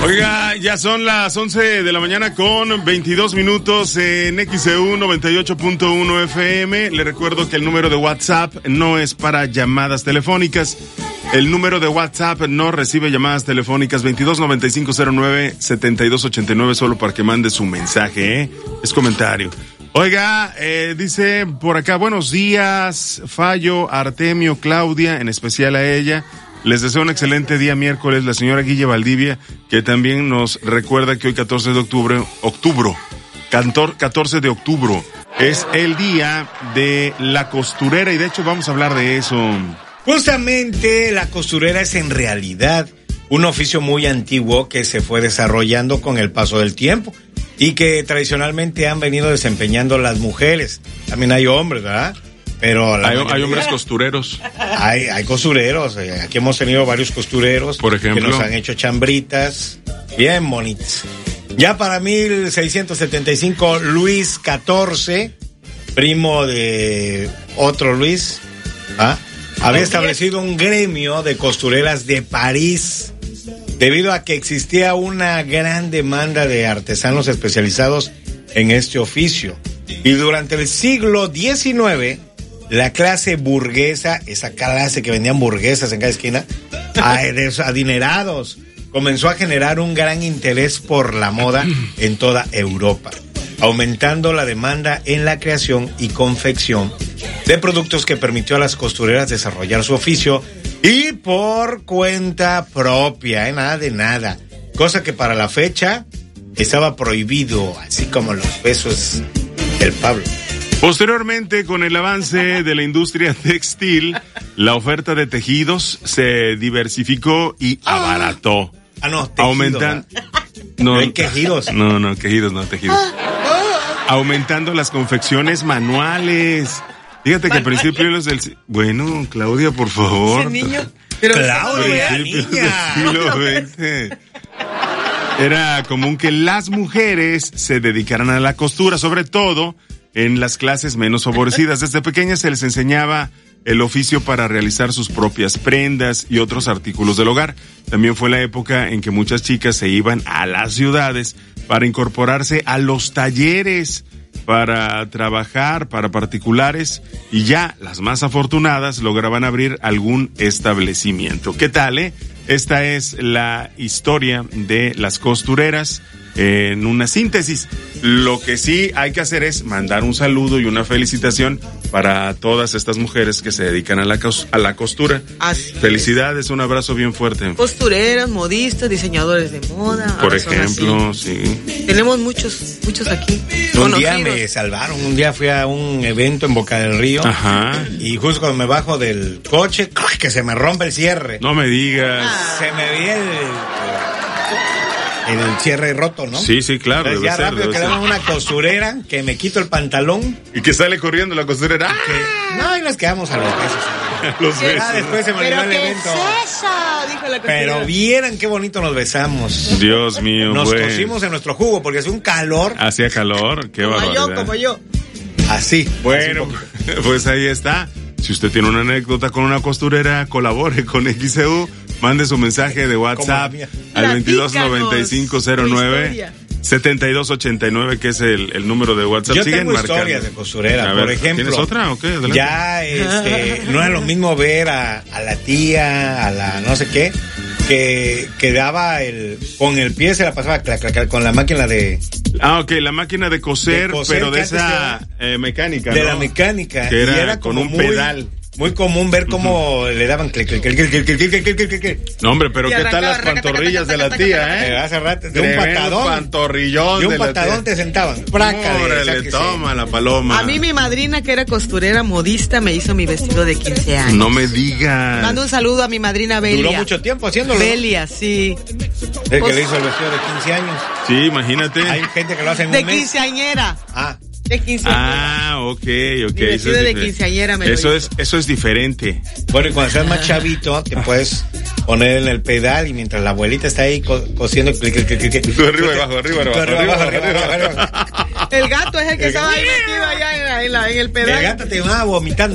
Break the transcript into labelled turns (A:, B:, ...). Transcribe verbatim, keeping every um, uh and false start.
A: Oiga, ya son las once de la mañana con veintidós minutos en X E U noventa y ocho punto uno F M. Le recuerdo que el número de WhatsApp no es para llamadas telefónicas. El número de WhatsApp no recibe llamadas telefónicas. Veintidós noventa y cinco cero nueve setenta y dos ochenta y nueve, solo para que mande su mensaje, ¿eh? Es comentario. Oiga, eh, dice por acá, buenos días, Fallo, Artemio, Claudia, en especial a ella. Les deseo un excelente día miércoles, la señora Guille Valdivia, que también nos recuerda que hoy catorce de octubre, octubre, catorce de octubre, es el día de la costurera y de hecho vamos a hablar de eso.
B: Justamente la costurera es en realidad un oficio muy antiguo que se fue desarrollando con el paso del tiempo y que tradicionalmente han venido desempeñando las mujeres. También hay hombres, ¿verdad? Pero la
A: hay,
B: mayoría,
A: hay hombres costureros.
B: Hay, hay costureros. Aquí hemos tenido varios costureros.
A: Por ejemplo,
B: que nos han hecho chambritas bien bonitas. Ya para mil seiscientos setenta y cinco, Luis catorce, primo de otro Luis, ¿ah? había establecido un gremio de costureras de París, debido a que existía una gran demanda de artesanos especializados en este oficio. Y durante el siglo diecinueve, la clase burguesa, esa clase que vendían burguesas en cada esquina, adinerados, comenzó a generar un gran interés por la moda en toda Europa, aumentando la demanda en la creación y confección de productos que permitió a las costureras desarrollar su oficio y por cuenta propia, ¿eh? Nada de nada, cosa que para la fecha estaba prohibido, así como los besos del Pablo.
A: Posteriormente, con el avance de la industria textil, la oferta de tejidos se diversificó y abarató.
B: Ah, no, tejido,
A: aumentan...
B: no, no hay quejidos.
A: No, no, quejidos, no, tejidos. Aumentando las confecciones manuales. Fíjate que al principio los del... Bueno, Claudia, por favor.
C: Ese niño...
B: Pero Claudia,
A: principios del
B: niña.
A: siglo veinte. Era común que las mujeres se dedicaran a la costura, sobre todo en las clases menos favorecidas. Desde pequeñas se les enseñaba el oficio para realizar sus propias prendas y otros artículos del hogar. También fue la época en que muchas chicas se iban a las ciudades para incorporarse a los talleres, para trabajar para particulares, y ya las más afortunadas lograban abrir algún establecimiento. ¿Qué tal, eh? Esta es la historia de las costureras en una síntesis. Lo que sí hay que hacer es mandar un saludo y una felicitación para todas estas mujeres que se dedican a la, cos- a la costura.
C: Así
A: Felicidades, es. Un abrazo bien fuerte.
C: Costureras, modistas, diseñadores de moda.
A: Por ejemplo, sí.
C: Tenemos muchos, muchos aquí.
B: Un
C: conocidos.
B: día me salvaron, un día fui a un evento en Boca del Río.
A: Ajá.
B: Y justo cuando me bajo del coche, que se me rompe el cierre.
A: No me digas.
B: Se me vi el... el cierre roto, ¿no?
A: Sí, sí, claro.
B: Entonces,
A: Debe
B: ya
A: ser,
B: rápido
A: debe
B: quedamos
A: ser.
B: una costurera que me quito el pantalón.
A: Y que sale corriendo la costurera. ¡Ah!
B: Que, no, y nos quedamos a los besos.
A: Los besos.
B: Ah, después se me olvidó
C: ¿Pero
B: el
C: qué
B: evento.
C: es eso? Dijo la costurera.
B: Pero vieran qué bonito nos besamos.
A: Dios mío,
B: Nos
A: güey.
B: cosimos en nuestro jugo porque hace un calor.
A: Hacía calor, qué
C: Como
A: barbaridad.
C: yo, como yo.
B: Así.
A: Bueno, pues ahí está. Si usted tiene una anécdota con una costurera, colabore con X E U, mande su mensaje de WhatsApp al veintidós noventa y cinco cero nueve setenta y dos ochenta y nueve, que es el, el número de WhatsApp.
B: Yo
A: Siguen
B: tengo
A: marcando.
B: historias de costurera,
A: A
B: por
A: ver,
B: ejemplo.
A: ¿tienes otra o qué? Adelante.
B: Ya, este, no era lo mismo ver a, a la tía, a la no sé qué, que, que daba el, con el pie se la pasaba clac, clac, clac, con la máquina de...
A: Ah, ok, la máquina de coser,
B: De coser,
A: pero de
B: que antes
A: esa
B: era-
A: eh, mecánica,
B: de
A: ¿no?
B: la mecánica.
A: Que era,
B: y era
A: con
B: como
A: un
B: muy,
A: pedal.
B: Muy común ver cómo le daban clic, clic, clic, clic, clic, clic, clic, clic, clic, clic.
A: No, hombre, pero
C: Y
A: ¿qué tal
C: arrancaba,
A: las
C: raca, taca,
A: pantorrillas
C: taca,
A: de la
C: taca,
A: tía,
C: taca,
B: Eh,
A: eh?
B: hace rato, de un
A: Tremendo
B: patadón.
A: pantorrillón
B: De un
A: de la
B: patadón
A: tía.
B: te sentaban. Praca, de esa
A: Órale,
B: que
A: toma la paloma.
C: A mí mi madrina, que era costurera modista, me hizo mi vestido de quince años.
A: No me digas.
C: Mando un saludo a mi madrina
B: se-
C: Belia.
B: Duró mucho tiempo haciéndolo. ¿no?
C: Belia, sí.
B: El que
C: Pues-
B: le hizo el vestido de quince años.
A: Sí, imagínate.
B: Hay gente que lo hace en
C: De
B: un mes.
C: quinceañera.
B: Ah,
C: De quinceañera.
A: Ah, ok, ok.
C: Mi
A: eso
C: vestido
A: es
C: de
A: diferente.
C: quinceañera me lo
A: Eso
C: hizo.
A: es, eso es diferente.
B: bueno, y cuando seas más chavito, te puedes poner en el pedal y mientras la abuelita está ahí co- cosiendo, clic, clic, clic, clic,
A: Tú arriba y abajo, arriba y
B: tú
A: abajo,
B: arriba,
A: arriba,
B: abajo, arriba,
A: arriba.
B: abajo, arriba.
C: El gato es el que
B: El
C: estaba ahí
B: gato.
C: metido allá en, la- en, la- en el
B: El
C: pedal.
B: gato te va vomitando.